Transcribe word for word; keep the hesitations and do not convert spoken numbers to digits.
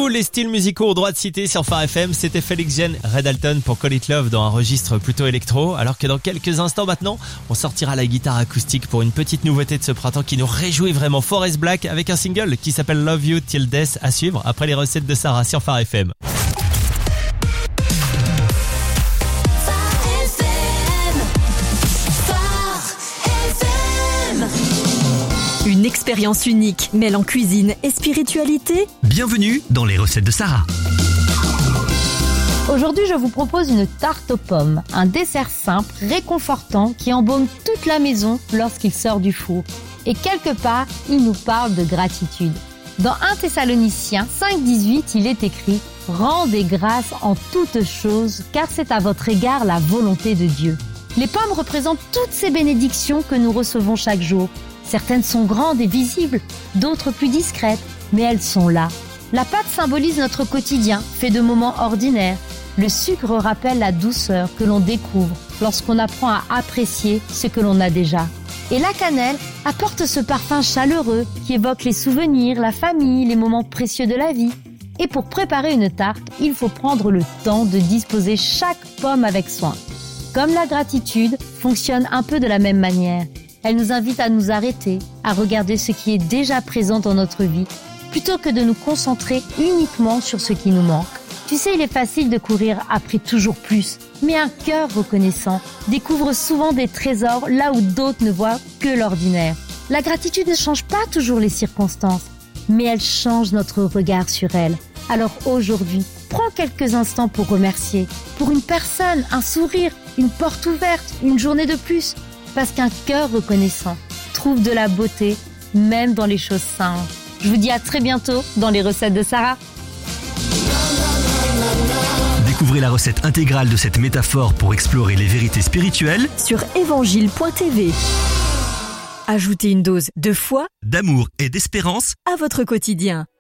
les styles musicaux au droit de citer sur Phare F M. C'était Felix Jean, Red Alton pour Call It Love dans un registre plutôt électro. Alors que dans quelques instants maintenant, on sortira la guitare acoustique pour une petite nouveauté de ce printemps qui nous réjouit vraiment. Forest Black avec un single qui s'appelle Love You Till Death à suivre après les recettes de Sarah sur Phare F M. Une expérience unique mêlant cuisine et spiritualité. Bienvenue dans les recettes de Sarah. Aujourd'hui, je vous propose une tarte aux pommes, un dessert simple, réconfortant, qui embaume toute la maison lorsqu'il sort du four. Et quelque part, il nous parle de gratitude. Dans un Thessaloniciens cinq dix-huit, il est écrit « Rendez grâce en toutes choses, car c'est à votre égard la volonté de Dieu ». Les pommes représentent toutes ces bénédictions que nous recevons chaque jour. Certaines sont grandes et visibles, d'autres plus discrètes, mais elles sont là. La pâte symbolise notre quotidien, fait de moments ordinaires. Le sucre rappelle la douceur que l'on découvre lorsqu'on apprend à apprécier ce que l'on a déjà. Et la cannelle apporte ce parfum chaleureux qui évoque les souvenirs, la famille, les moments précieux de la vie. Et pour préparer une tarte, il faut prendre le temps de disposer chaque pomme avec soin. Comme la gratitude fonctionne un peu de la même manière. Elle nous invite à nous arrêter, à regarder ce qui est déjà présent dans notre vie, plutôt que de nous concentrer uniquement sur ce qui nous manque. Tu sais, il est facile de courir après toujours plus, mais un cœur reconnaissant découvre souvent des trésors là où d'autres ne voient que l'ordinaire. La gratitude ne change pas toujours les circonstances, mais elle change notre regard sur elles. Alors aujourd'hui, prends quelques instants pour remercier. Pour une personne, un sourire, une porte ouverte, une journée de plus. Parce qu'un cœur reconnaissant trouve de la beauté, même dans les choses simples. Je vous dis à très bientôt dans les recettes de Sarah. Découvrez la recette intégrale de cette métaphore pour explorer les vérités spirituelles sur évangile point t v. Ajoutez une dose de foi, d'amour et d'espérance à votre quotidien.